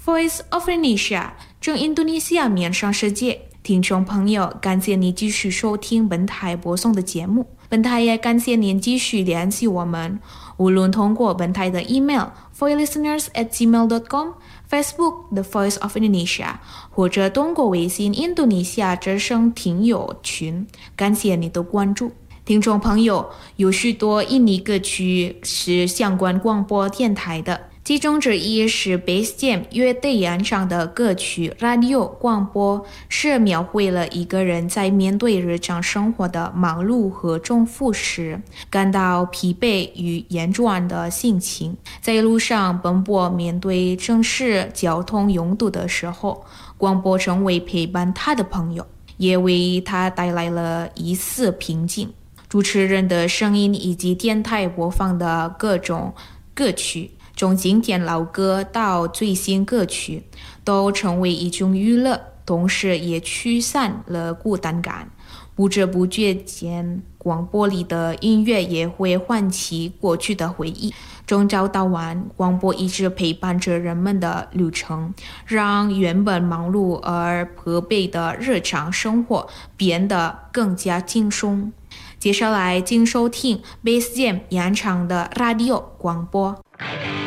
Voice of Indonesia， 正印度尼西亚面向世界。听众朋友，感谢你继续收听本台播送的节目。本台也感谢您继续联系我们，无论通过本台的 email voicelisteners@gmail.com、Facebook The Voice of Indonesia， 或者通过微信印度尼西亚之声听友群。感谢你的关注。听众朋友，有许多印尼歌曲是相关广播电台的，其中之一是 Bass Jam 乐队演唱的歌曲 Radio 广播，是描绘了一个人在面对日常生活的忙碌和重复时感到疲惫与厌倦的心情，在路上奔波面对城市交通拥堵的时候，广播成为陪伴他的朋友，也为他带来了一丝平静。主持人的声音以及电台播放的各种歌曲，从经典老歌到最新歌曲，都成为一种娱乐，同时也驱散了孤单感。不知不觉间，广播里的音乐也会唤起过去的回忆。从早到晚，广播一直陪伴着人们的旅程，让原本忙碌而疲惫的日常生活变得更加轻松。接下来请收听 Bass Jam 演唱的 Radio 广播。